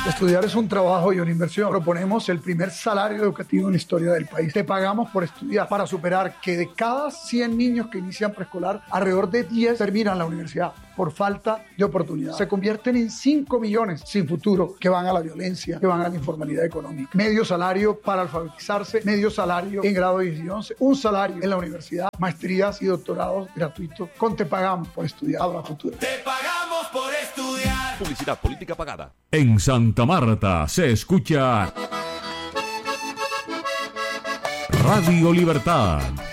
Estudiar es un trabajo y una inversión. Proponemos el primer salario educativo en la historia del país. Te pagamos por estudiar para superar que de cada 100 niños que inician preescolar, alrededor de 10 terminan la universidad por falta de oportunidad. Se convierten en 5 millones sin futuro que van a la violencia, que van a la informalidad económica. Medio salario para alfabetizarse, medio salario en grado 10 y 11, un salario en la universidad, maestrías y doctorados gratuitos. Con Te Pagamos por Estudiar a futuro. Te pagamos por estudiar. Publicidad política pagada. En Santa Marta se escucha Radio Libertad